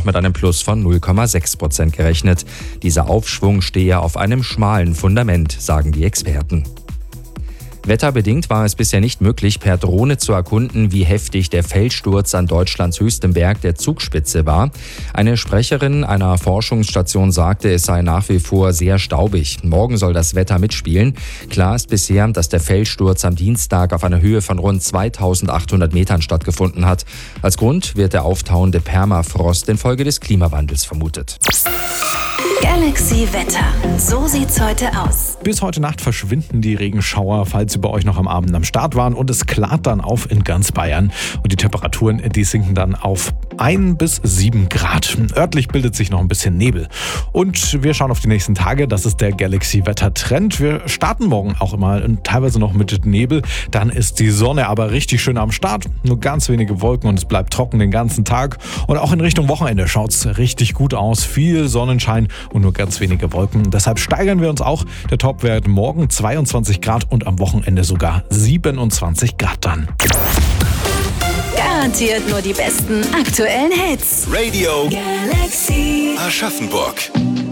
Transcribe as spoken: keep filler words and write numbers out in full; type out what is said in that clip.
noch mit einem Plus von null Komma sechs Prozent gerechnet. Dieser Aufschwung stehe auf einem schmalen Fundament, sagen die Experten. Wetterbedingt war es bisher nicht möglich, per Drohne zu erkunden, wie heftig der Felssturz an Deutschlands höchstem Berg, der Zugspitze, war. Eine Sprecherin einer Forschungsstation sagte, es sei nach wie vor sehr staubig. Morgen soll das Wetter mitspielen. Klar ist bisher, dass der Felssturz am Dienstag auf einer Höhe von rund zweitausendachthundert Metern stattgefunden hat. Als Grund wird der auftauende Permafrost infolge des Klimawandels vermutet. Galaxy Wetter. So sieht's heute aus. Bis heute Nacht verschwinden die Regenschauer, falls sie bei euch noch am Abend am Start waren, und es klart dann auf in ganz Bayern. Und die Temperaturen, die sinken dann auf ein bis sieben Grad. Örtlich bildet sich noch ein bisschen Nebel. Und wir schauen auf die nächsten Tage. Das ist der Galaxy Wetter Trend. Wir starten morgen auch immer teilweise noch mit Nebel. Dann ist die Sonne aber richtig schön am Start. Nur ganz wenige Wolken und es bleibt trocken den ganzen Tag. Und auch in Richtung Wochenende schaut's richtig gut aus. Viel Sonnenschein und nur ganz wenige Wolken. Deshalb steigern wir uns auch. Der Topwert morgen zweiundzwanzig Grad und am Wochenende sogar siebenundzwanzig Grad dann. Garantiert nur die besten aktuellen Hits. Radio Galaxy Aschaffenburg.